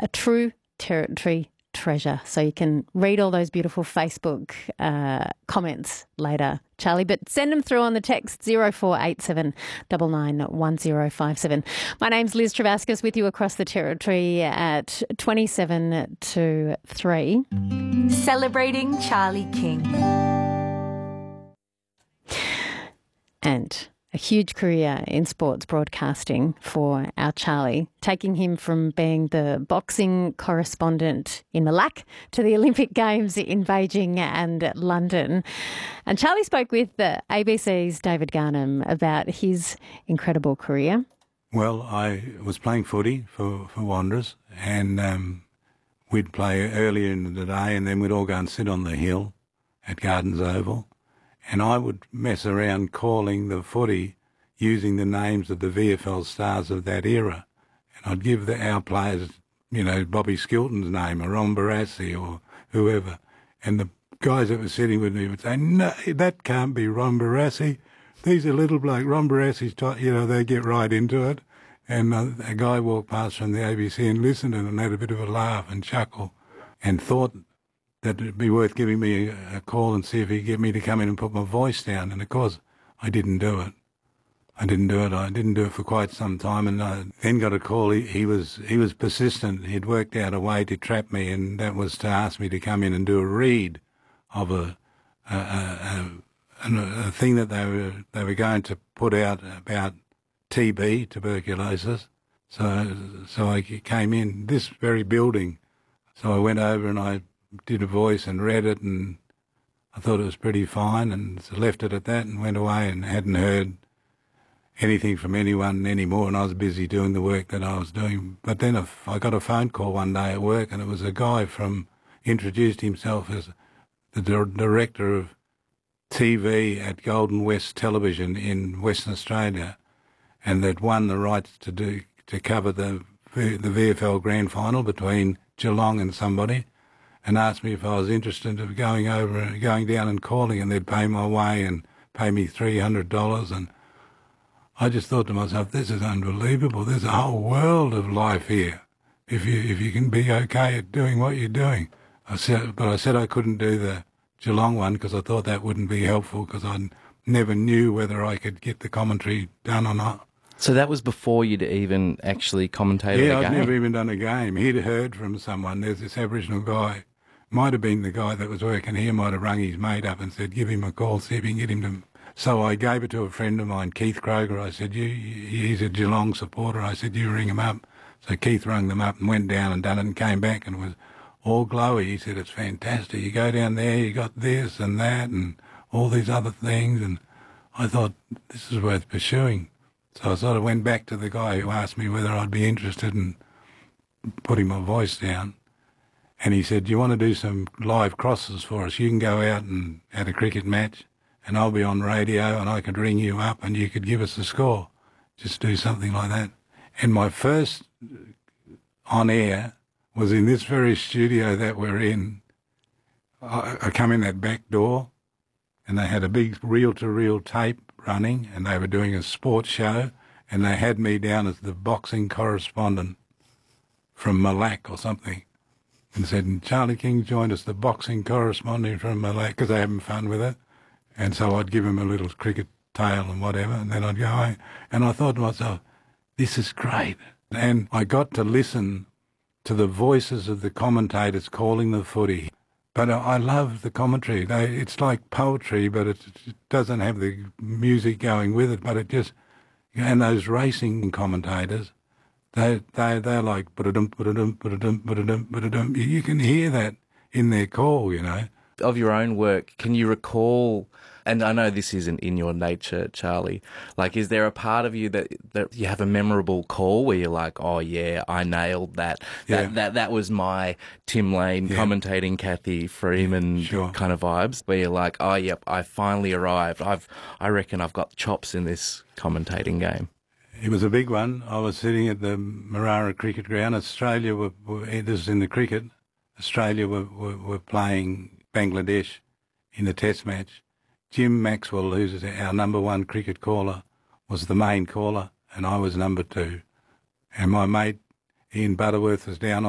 a true Territory treasure. So you can read all those beautiful Facebook comments later, Charlie. But send them through on the text 0487 991057. My name's Liz Travascus with you across the Territory at 27 to 3. Celebrating Charlie King. And a huge career in sports broadcasting for our Charlie, taking him from being the boxing correspondent in Malacca to the Olympic Games in Beijing and London. And Charlie spoke with the ABC's David Garnham about his incredible career. Well, I was playing footy for Wanderers, and we'd play earlier in the day, and then we'd all go and sit on the hill at Gardens Oval. And I would mess around calling the footy using the names of the VFL stars of that era. And I'd give our players, Bobby Skilton's name or Ron Barassi or whoever. And the guys that were sitting with me would say, no, that can't be Ron Barassi. He's a little bloke. Ron Barassi's, they get right into it. And a guy walked past from the ABC and listened and had a bit of a laugh and chuckle and thought that it'd be worth giving me a call and see if he'd get me to come in and put my voice down. And of course, I didn't do it. I didn't do it for quite some time, and I then got a call. He was persistent. He'd worked out a way to trap me, and that was to ask me to come in and do a read of a thing that they were going to put out about TB, tuberculosis. So I came in this very building. So I went over and I did a voice and read it, and I thought it was pretty fine, and so left it at that and went away and hadn't heard anything from anyone anymore, and I was busy doing the work that I was doing. But then I got a phone call one day at work, and it was a guy introduced himself as the director of TV at Golden West Television in Western Australia, and they'd won the rights to cover the VFL Grand Final between Geelong and somebody, and asked me if I was interested in going down and calling, and they'd pay my way and pay me $300. And I just thought to myself, this is unbelievable. There's a whole world of life here if you can be okay at doing what you're doing. I said I couldn't do the Geelong one because I thought that wouldn't be helpful because I never knew whether I could get the commentary done or not. So that was before you'd even actually commentated a game? Yeah, I'd never even done a game. He'd heard from someone. There's this Aboriginal guy. Might have been the guy that was working here, might have rung his mate up and said, give him a call, see if you can get him to... So I gave it to a friend of mine, Keith Kroger. I said, he's a Geelong supporter. I said, you ring him up. So Keith rung them up and went down and done it and came back and was all glowy. He said, it's fantastic. You go down there, you got this and that and all these other things. And I thought, this is worth pursuing. So I sort of went back to the guy who asked me whether I'd be interested in putting my voice down. And he said, do you want to do some live crosses for us? You can go out and at a cricket match and I'll be on radio and I could ring you up and you could give us a score. Just do something like that. And my first on air was in this very studio that we're in. I come in that back door and they had a big reel-to-reel tape running and they were doing a sports show and they had me down as the boxing correspondent from Malacca or something. And said, Charlie King joined us, the boxing correspondent from Malacca, because they're having fun with it. And so I'd give him a little cricket tale and whatever, and then I'd go home. And I thought to myself, this is great. And I got to listen to the voices of the commentators calling the footy. But I love the commentary. It's like poetry, but it doesn't have the music going with it, but it just... And those racing commentators... They're like, ba-da-dum, ba-da-dum, ba-da-dum, ba-da-dum, ba-da-dum. You can hear that in their call, Of your own work, can you recall, and I know this isn't in your nature, Charlie, like is there a part of you that you have a memorable call where you're like, oh yeah, I nailed that. Yeah. That was my Tim Lane commentating Kathy Freeman kind of vibes, where you're like, oh yep, I finally arrived. I reckon I've got chops in this commentating game. It was a big one. I was sitting at the Marara cricket ground. Australia this is in the cricket. Australia were playing Bangladesh in a test match. Jim Maxwell, who's our number one cricket caller, was the main caller, and I was number two. And my mate Ian Butterworth was down